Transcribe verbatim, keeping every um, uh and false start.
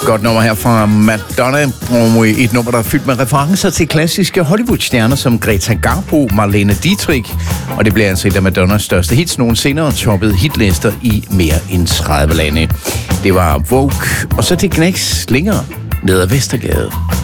Godt nummer her fra Madonna, og et nummer, der er fyldt med referencer til klassiske Hollywood-stjerner som Greta Garbo, Marlene Dietrich, og det bliver altså et af Madonnas største hits nogensinde og toppede hitlister i mere end tredive lande. Det var Vogue, og så til Knæks længere ned ad Vestergade.